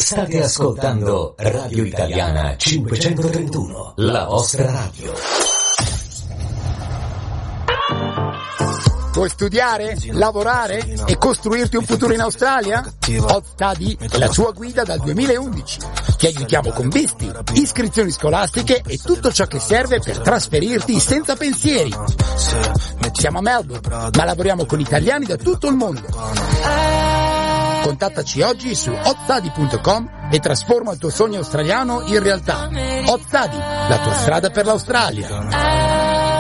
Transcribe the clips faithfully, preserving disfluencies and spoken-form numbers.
State ascoltando Radio Italiana cinquecentotrentuno, la vostra radio. Vuoi studiare, lavorare e costruirti un futuro in Australia? Hot Study è la tua guida dal duemilaundici. Ti aiutiamo con visti, iscrizioni scolastiche e tutto ciò che serve per trasferirti senza pensieri. Siamo a Melbourne, ma lavoriamo con italiani da tutto il mondo. Contattaci oggi su hot study punto com e trasforma il tuo sogno australiano in realtà. Hot Study, la tua strada per l'Australia.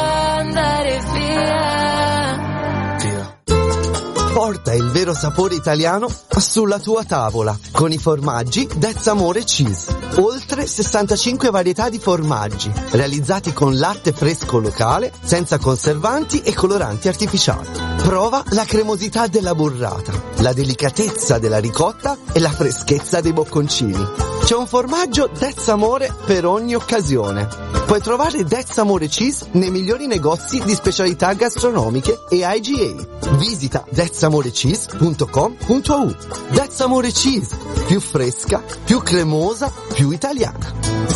Porta il vero sapore italiano sulla tua tavola con i formaggi That's Amore Cheese. Oltre sessantacinque varietà di formaggi realizzati con latte fresco locale, senza conservanti e coloranti artificiali. Prova la cremosità della burrata, la delicatezza della ricotta e la freschezza dei bocconcini. C'è un formaggio That's Amore per ogni occasione. Puoi trovare That's Amore Cheese nei migliori negozi di specialità gastronomiche e I G A. Visita that's amore cheese punto com punto a u. That's Amore Cheese, più fresca, più cremosa, più italiana.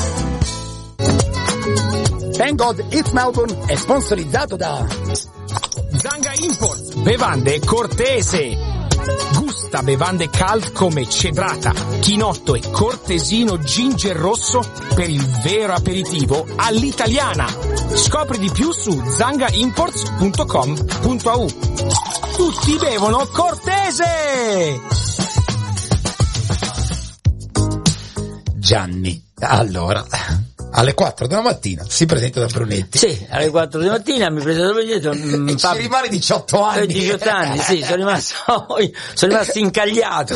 Thank God It's Melbourne è sponsorizzato da Zanga Imports, bevande cortese. Gusta bevande cult come cedrata, chinotto e cortesino ginger rosso per il vero aperitivo all'italiana. Scopri di più su zanga imports punto com punto a u. Tutti bevono cortese! Gianni, allora, alle quattro della mattina si presenta da Brunetti. Sì, alle quattro della mattina mi presento da Brunetti. E ci rimane diciotto anni. diciotto anni, sì, sono rimasto, sono rimasto incagliato.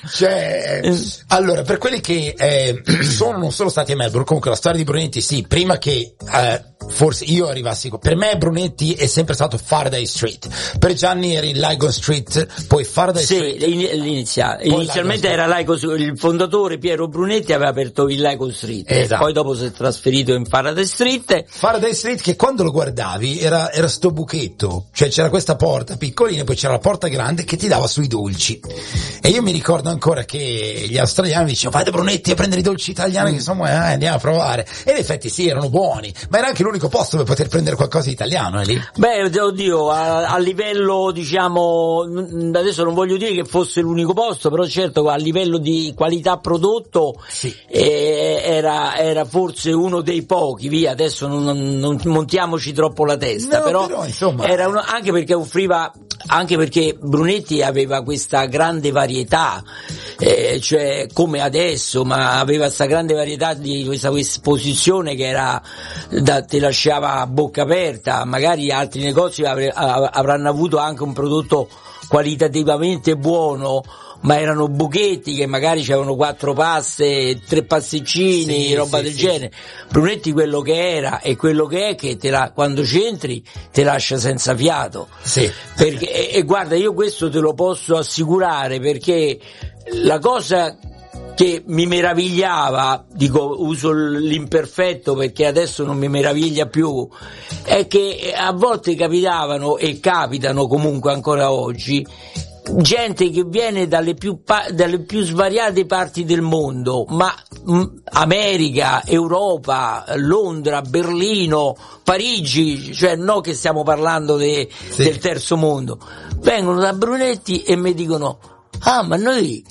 Cioè, allora, per quelli che eh, sono non sono stati a Melbourne, comunque la storia di Brunetti, sì, prima che eh, forse io arrivassi, per me Brunetti è sempre stato Faraday Street, per Gianni era in Lygon Street, poi Faraday sì, Street. Inizia, inizialmente era Lygon, il fondatore Piero Brunetti aveva aperto il Lygon Street, esatto. Poi dopo si è trasferito in Faraday Street. Faraday Street che quando lo guardavi era, era sto buchetto, cioè c'era questa porta piccolina e poi c'era la porta grande che ti dava sui dolci, e io mi ricordo ancora che gli australiani dicevano fate Brunetti a prendere i dolci italiani che insomma eh, andiamo a provare, e in effetti sì, erano buoni, ma era anche l'unico posto per poter prendere qualcosa di italiano, è lì? Beh, oddio, a, a livello, diciamo, adesso non voglio dire che fosse l'unico posto, però certo a livello di qualità prodotto sì. eh, era, era forse uno dei pochi, via, adesso non, non montiamoci troppo la testa, no, però, però insomma, era uno, anche perché offriva, anche perché Brunetti aveva questa grande varietà, eh, cioè come adesso, ma aveva questa grande varietà di questa, questa esposizione che era da, ti lasciava a bocca aperta. Magari altri negozi avre, avranno avuto anche un prodotto qualitativamente buono, ma erano buchetti che magari c'erano quattro paste, tre pasticcini, sì, roba sì, del sì. genere. Brunetti quello che era e quello che è, che te la, quando c'entri te lascia senza fiato. Sì. Perché, e, e guarda, io questo te lo posso assicurare, perché la cosa che mi meravigliava, dico uso l'imperfetto perché adesso non mi meraviglia più, è che a volte capitavano e capitano comunque ancora oggi gente che viene dalle più, pa- dalle più svariate parti del mondo, ma mh, America, Europa, Londra, Berlino, Parigi, cioè no che stiamo parlando de- sì. del terzo mondo, vengono da Brunetti e mi dicono ah ma noi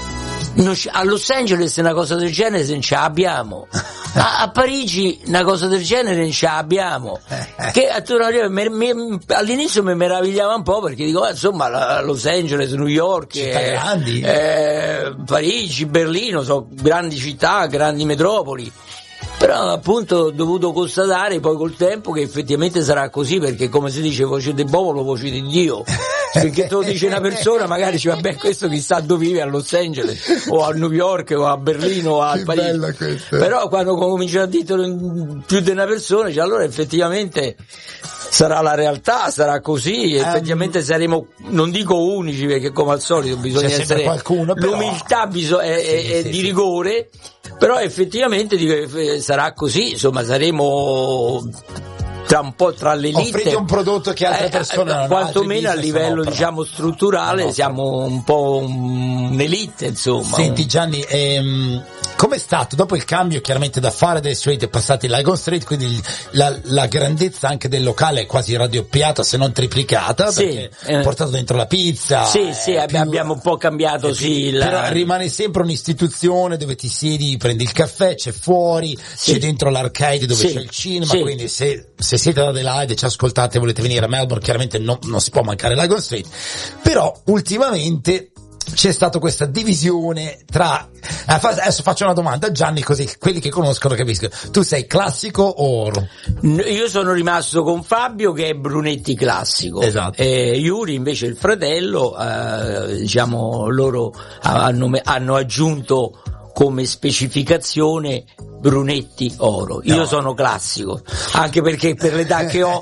non c- a Los Angeles una cosa del genere non ce l'abbiamo, a-, a Parigi una cosa del genere non ce l'abbiamo, che me- me- all'inizio mi meravigliava un po' perché dico insomma la- Los Angeles, New York, città eh, grandi, eh, Parigi, Berlino sono grandi città, grandi metropoli. Però appunto ho dovuto constatare poi col tempo che effettivamente sarà così, perché come si dice voce del popolo, voce di Dio. Perché te lo dice una persona, magari dice vabbè questo chissà dove vive, a Los Angeles o a New York o a Berlino o a Parigi. Però quando cominciano a dire più di una persona, dice allora effettivamente sarà la realtà, sarà così, um, effettivamente saremo, non dico unici perché come al solito bisogna essere qualcuno, però... l'umiltà bisog- è, sì, è, è sì, di sì. rigore, però effettivamente dico, sarà così, insomma saremo tra un po' tra l'elite. Offrite un prodotto che altre persone eh, non hanno. Quantomeno a livello diciamo strutturale no, siamo un po' un'elite, insomma. Senti Gianni, ehm, com'è stato dopo il cambio chiaramente da fare delle street passati all'Igon Street, quindi la, la grandezza anche del locale è quasi raddoppiata se non triplicata, sì, perché eh, portato dentro la pizza. Sì, sì, più, abbiamo un po' cambiato, sì. La... Però rimane sempre un'istituzione dove ti siedi, prendi il caffè, c'è fuori, sì, c'è dentro l'arcade dove sì, c'è il cinema, sì, quindi se, se siete da Adelaide e ci ascoltate e volete venire a Melbourne, chiaramente non, non si può mancare l'Igon Street. Però ultimamente c'è stata questa divisione tra, adesso faccio una domanda a Gianni così quelli che conoscono capiscono, tu sei classico o oro? Io sono rimasto con Fabio che è Brunetti classico, esatto, e Yuri invece il fratello, eh, diciamo loro hanno, hanno aggiunto come specificazione Brunetti oro. Io no, sono classico, anche perché per l'età che ho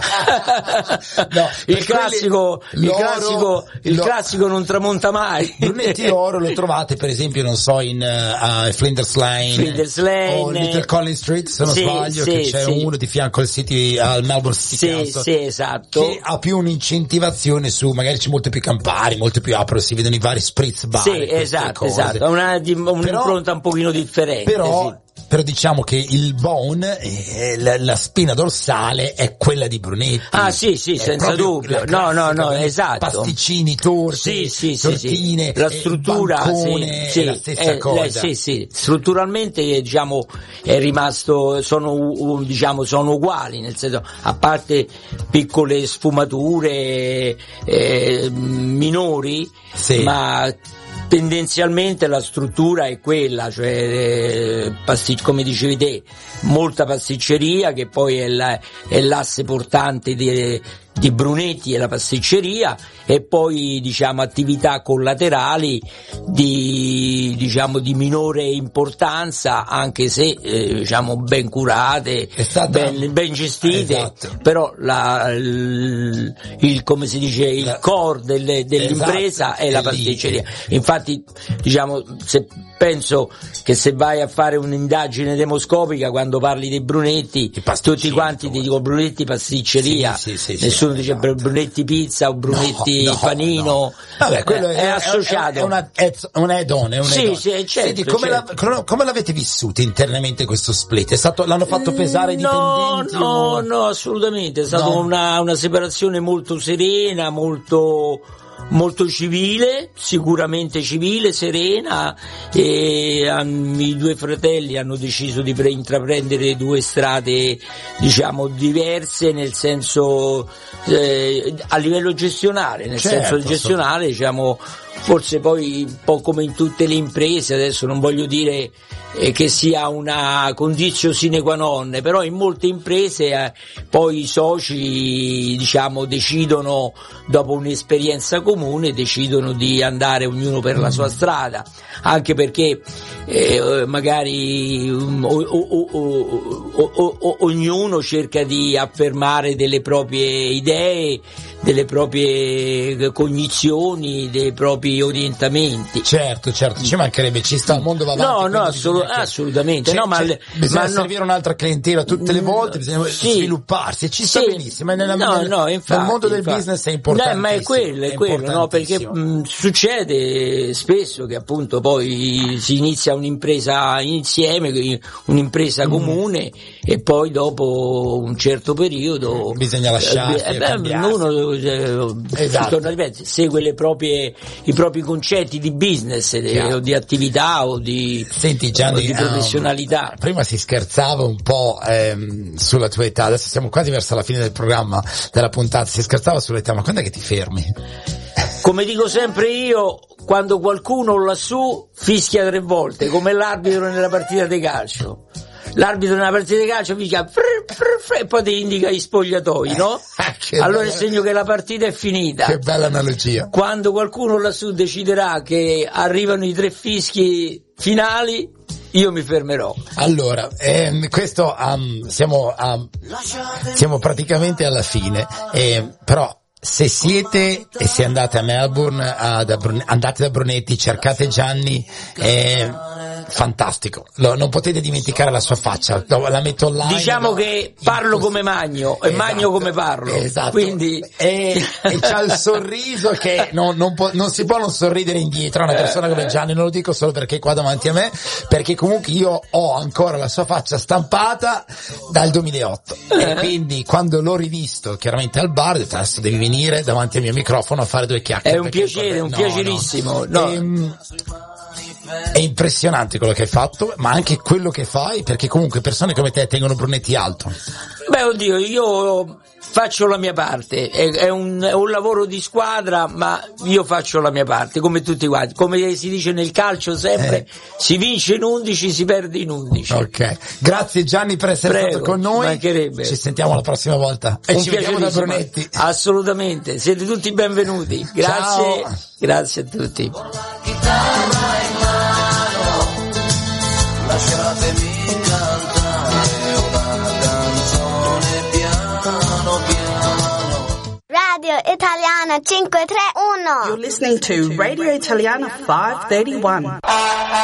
no, il classico quelli, il classico il lo, classico non tramonta mai. Brunetti oro lo trovate per esempio, non so, in uh, Flinders Lane, Flinders Lane o Little Collins Street se non sì, sbaglio, sì, che c'è sì, uno di fianco al City, al Melbourne City sì, Council, sì, esatto, che ha più un'incentivazione su, magari c'è molto più campari, molto più apro, si vedono i vari spritz bar, sì, esatto, cose. esatto, una, un'impronta un pochino differente, però sì. Però diciamo che il bone, eh, la, la spina dorsale è quella di Brunetti. Ah sì, sì, senza dubbio. No, no, no, esatto. Pasticcini, torte, sì, sì, tortine, sì, sì. La struttura, bancone, sì, è la stessa eh, cosa. Sì, sì. Strutturalmente, diciamo, è rimasto, sono, diciamo, sono uguali, nel senso, a parte piccole sfumature eh, minori, sì, ma tendenzialmente la struttura è quella, cioè eh, pastic- come dicevi te, molta pasticceria che poi è, la, è l'asse portante di, di Brunetti e la pasticceria, e poi diciamo attività collaterali di diciamo di minore importanza, anche se eh, diciamo ben curate, stata... ben, ben gestite, esatto, però la, il, il come si dice il la... core delle, dell'impresa, esatto, è la pasticceria. Lì. Infatti diciamo, se penso che se vai a fare un'indagine demoscopica, quando parli dei Brunetti tutti quanti ti dicono Brunetti pasticceria, sì, sì, sì, nessuno sì, dice esatto, Brunetti pizza o Brunetti no, no, panino, no. Vabbè, quello è, è associato, è una, è un add-on, è un sì, add-on. Sì, certo, Senti, come, certo. La, come l'avete vissuto internamente questo split? È stato, l'hanno fatto pesare i dipendenti? No, o... no, assolutamente, è stata no. una, una separazione molto serena, molto molto civile, sicuramente civile, serena, e um, i due fratelli hanno deciso di pre- intraprendere due strade diciamo diverse, nel senso eh, a livello gestionale, nel certo, senso gestionale diciamo, forse poi un po' come in tutte le imprese, adesso non voglio dire eh, che sia una conditio sine qua non, però in molte imprese eh, poi i soci diciamo decidono, dopo un'esperienza comune, decidono di andare ognuno per la sua strada, anche perché eh, magari um, o, o, o, o, o, ognuno cerca di affermare delle proprie idee, delle proprie cognizioni, dei propri orientamenti. Certo, certo, ci mancherebbe, ci sta, il mondo va avanti. No, no, assolut- assolutamente. C'è, no, ma c'è, bisogna ma servire no, un'altra clientela tutte le volte, bisogna sì, svilupparsi, e ci sta sì, benissimo. E nella, no, nel, no, infatti, nel mondo del infatti. business è importante. No, ma è quello, è, è quello, no, perché mh, succede spesso che appunto poi si inizia un'impresa insieme, un'impresa comune, mm. e poi dopo un certo periodo bisogna lasciarsi, eh, beh, uno eh, esatto, torna a ripetere, segue le proprie, i propri concetti di business, di, o di attività o di, Senti, Gianni, o di professionalità. Um, prima si scherzava un po' ehm, sulla tua età, adesso siamo quasi verso la fine del programma, della puntata, si scherzava sull'età, ma quando è che ti fermi? Come dico sempre io, quando qualcuno lassù fischia tre volte, come l'arbitro nella partita di calcio. L'arbitro nella partita di calcio fischia frr, frr, frr, e poi ti indica i spogliatoi, no? Allora è segno che la partita è finita. Che bella analogia. Quando qualcuno lassù deciderà che arrivano i tre fischi finali, io mi fermerò. Allora, ehm, questo um, siamo, um, siamo praticamente alla fine, eh, però se siete e se andate a Melbourne, uh, da Brun- andate da Brunetti, cercate Gianni, eh, fantastico, Lo, non potete dimenticare la sua faccia, la metto online. Diciamo no? che parlo come Magno e esatto, Magno come parlo, esatto. Quindi e, e c'ha il sorriso che non, non, può, non si può non sorridere indietro a una persona come Gianni, non lo dico solo perché è qua davanti a me, perché comunque io ho ancora la sua faccia stampata dal duemilaotto e quindi quando l'ho rivisto chiaramente al bar ho detto adesso devi venire davanti al mio microfono a fare due chiacchiere. È un piacere, un no, piacerissimo. No. No. E, è impressionante quello che hai fatto, ma anche quello che fai, perché comunque persone come te tengono Brunetti alto. Beh, oddio, io faccio la mia parte, è, è, un, è un lavoro di squadra, ma io faccio la mia parte, come tutti quanti. Come si dice nel calcio sempre, eh. si vince in undici, si perde in undici. Ok, grazie Gianni per essere Prego, stato con noi. Mancherebbe. Ci sentiamo la prossima volta. E un ci vediamo da Brunetti. Assolutamente, siete tutti benvenuti. Grazie, ciao. Grazie a tutti. Lasciatemi cantare una canzone piano piano. Radio Italiana cinque tre uno. You're listening to Radio Italiana five thirty-one.